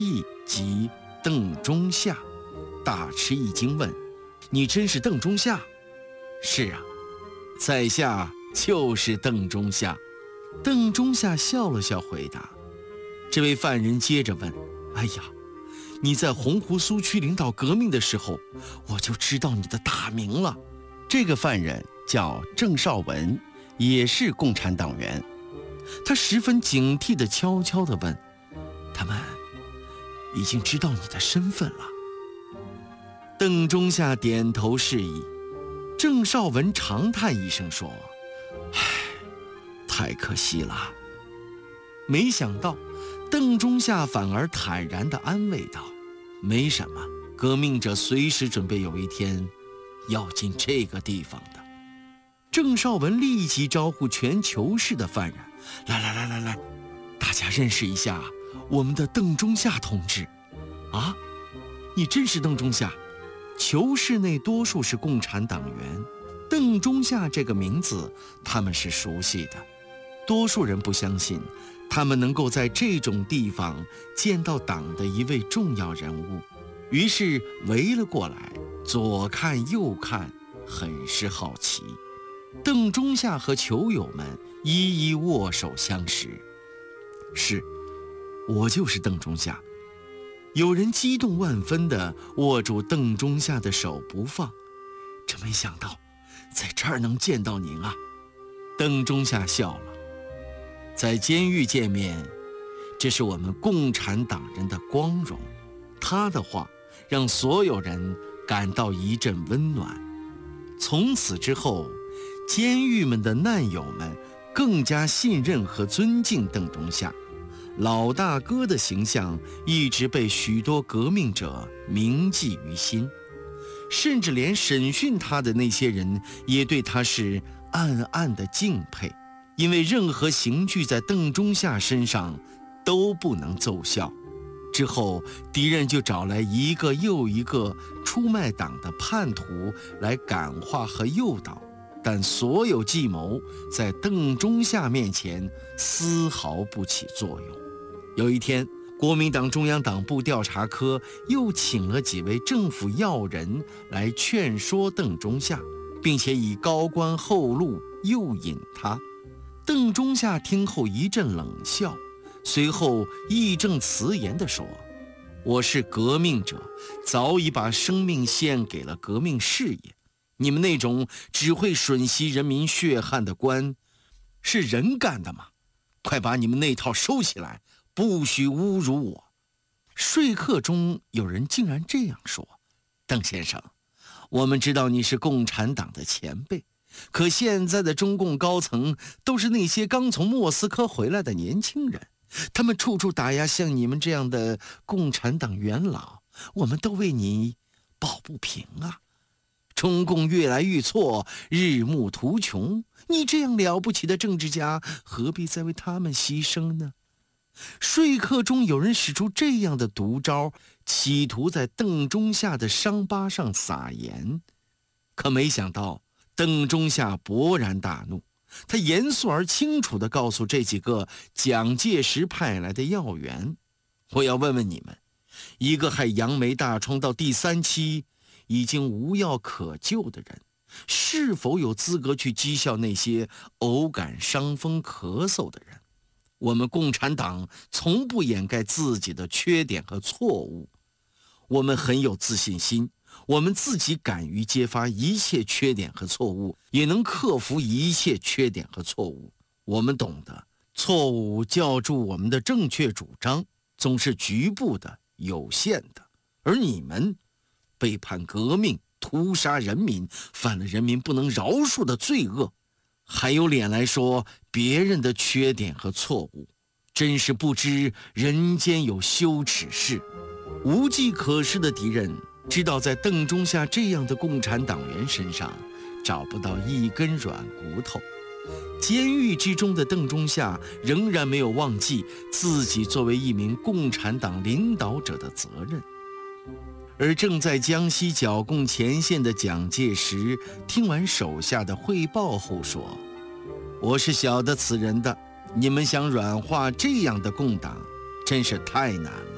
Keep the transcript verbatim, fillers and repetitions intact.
义即邓中夏，大吃一惊，问：“你真是邓中夏？”“是啊，在下就是邓中夏。”邓中夏笑了笑回答。这位犯人接着问：“哎呀，你在洪湖苏区领导革命的时候，我就知道你的大名了。”这个犯人叫郑绍文，也是共产党员。他十分警惕地悄悄地问：“他们已经知道你的身份了？”邓中夏点头示意。郑绍文长叹一声说：“唉，太可惜了。”没想到邓中夏反而坦然地安慰道：“没什么，革命者随时准备有一天要进这个地方的。”郑绍文立即招呼全囚室的犯人：“来来来来来，大家认识一下我们的邓中夏同志。”“啊，你真是邓中夏？”囚室内多数是共产党员，邓中夏这个名字他们是熟悉的。多数人不相信他们能够在这种地方见到党的一位重要人物，于是围了过来，左看右看，很是好奇。邓中夏和囚友们一一握手相识。“是，我就是邓中夏。”有人激动万分地握住邓中夏的手不放。“真没想到在这儿能见到您啊！”邓中夏笑了。“在监狱见面，这是我们共产党人的光荣。”他的话让所有人感到一阵温暖。从此之后，监狱们的难友们更加信任和尊敬邓中夏。老大哥的形象一直被许多革命者铭记于心，甚至连审讯他的那些人也对他是暗暗的敬佩，因为任何刑具在邓中夏身上都不能奏效。之后，敌人就找来一个又一个出卖党的叛徒来感化和诱导，但所有计谋在邓中夏面前丝毫不起作用。有一天，国民党中央党部调查科又请了几位政府要人来劝说邓中夏，并且以高官厚禄诱引他。邓中夏听后一阵冷笑，随后义正辞严地说：“我是革命者，早已把生命献给了革命事业。你们那种只会吮吸人民血汗的官，是人干的吗？快把你们那套收起来，不许侮辱我！”说客中有人竟然这样说：“邓先生，我们知道你是共产党的前辈，可现在的中共高层都是那些刚从莫斯科回来的年轻人，他们处处打压像你们这样的共产党元老，我们都为你抱不平啊！中共越来愈错，日暮途穷，你这样了不起的政治家，何必再为他们牺牲呢？”说客中有人使出这样的毒招，企图在邓中夏的伤疤上撒盐。可没想到邓中夏勃然大怒，他严肃而清楚地告诉这几个蒋介石派来的要员：“我要问问你们，一个害杨梅大疮到第三期已经无药可救的人，是否有资格去讥笑那些偶感伤风咳嗽的人？我们共产党从不掩盖自己的缺点和错误，我们很有自信心，我们自己敢于揭发一切缺点和错误，也能克服一切缺点和错误。我们懂得错误教助我们的正确主张总是局部的、有限的，而你们背叛革命，屠杀人民，犯了人民不能饶恕的罪恶，还有脸来说别人的缺点和错误，真是不知人间有羞耻事。”无计可施的敌人知道在邓中夏这样的共产党员身上找不到一根软骨头。监狱之中的邓中夏仍然没有忘记自己作为一名共产党领导者的责任。而正在江西剿共前线的蒋介石听完手下的汇报后说：“我是晓得此人的，你们想软化这样的共党，真是太难了。”